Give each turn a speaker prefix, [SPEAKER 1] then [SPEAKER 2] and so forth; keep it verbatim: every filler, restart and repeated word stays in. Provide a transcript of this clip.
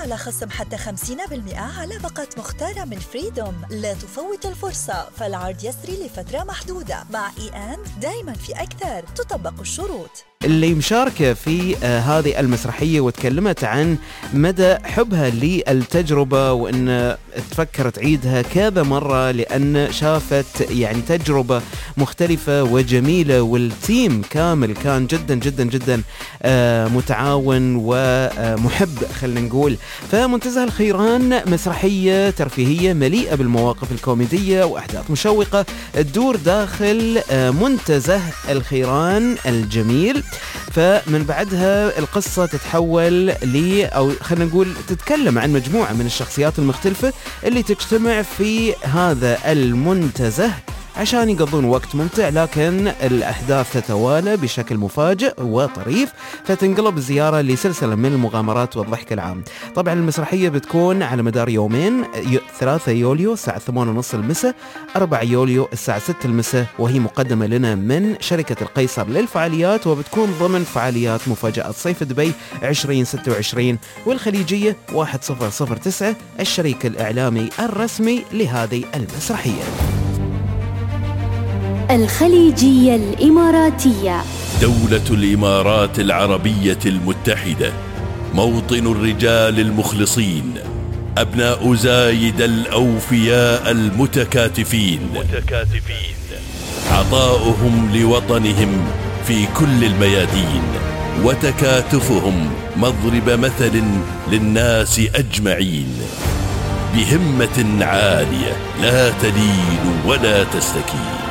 [SPEAKER 1] على خصم حتى خمسين بالمئة على باقة مختارة من فريدوم. لا تفوت الفرصة، فالعرض يسري لفترة محدودة. مع إي أند دايما في أكثر، تطبق الشروط.
[SPEAKER 2] اللي مشاركة في آه هذه المسرحية وتكلمت عن مدى حبها للتجربة، وأن تفكر تعيدها كذا مرة لأن شافت يعني تجربة مختلفة وجميلة، والتيم كامل كان جدا جدا جدا آه متعاون ومحب خلينا نقول. فمنتزه الخيران مسرحية ترفيهية مليئة بالمواقف الكوميدية وأحداث مشوقة تدور داخل آه منتزه الخيران الجميل. فمن بعدها القصة تتحول ل أو خلينا نقول تتكلم عن مجموعة من الشخصيات المختلفة اللي تجتمع في هذا المنتزه عشان يقضون وقت ممتع، لكن الأحداث تتوالى بشكل مفاجئ وطريف، فتنقلب الزيارة لسلسلة من المغامرات والضحك العام. طبعا المسرحية بتكون على مدار يومين، ثلاثة يوليو الساعة ثمانية ونص المساء، أربعة يوليو الساعة ستة المساء، وهي مقدمة لنا من شركة القيصر للفعاليات، وبتكون ضمن فعاليات مفاجأة صيف دبي عشرين ستة وعشرين، والخليجية واحد صفر صفر تسعة الشريك الإعلامي الرسمي لهذه المسرحية.
[SPEAKER 3] الخليجية الإماراتية.
[SPEAKER 4] دولة الإمارات العربية المتحدة، موطن الرجال المخلصين، أبناء زايد الأوفياء المتكاتفين، متكاتفين. عطاؤهم لوطنهم في كل الميادين، وتكاتفهم مضرب مثل للناس أجمعين، بهمة عالية لا تلين ولا تستكين.